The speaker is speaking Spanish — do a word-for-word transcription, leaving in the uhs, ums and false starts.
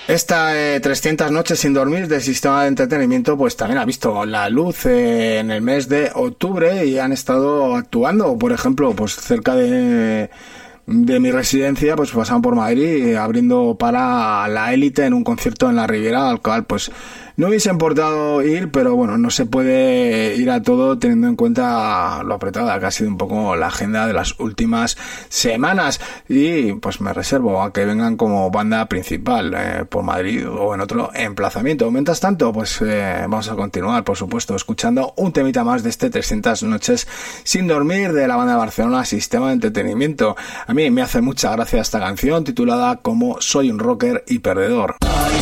Esta eh, trescientas noches sin dormir del sistema de entretenimiento pues también ha visto la luz eh, en el mes de octubre y han estado actuando, por ejemplo, pues cerca de, de mi residencia, pues pasaban por Madrid abriendo para La Élite en un concierto en la Riviera, al cual pues no hubiese importado ir, pero bueno, no se puede ir a todo teniendo en cuenta lo apretada que ha sido un poco la agenda de las últimas semanas, y pues me reservo a que vengan como banda principal eh, por Madrid o en otro emplazamiento. Mientras tanto, pues eh, vamos a continuar, por supuesto, escuchando un temita más de este trescientas noches sin dormir de la banda de Barcelona Sistema de Entretenimiento. A mí me hace mucha gracia esta canción titulada como Soy un rocker y perdedor.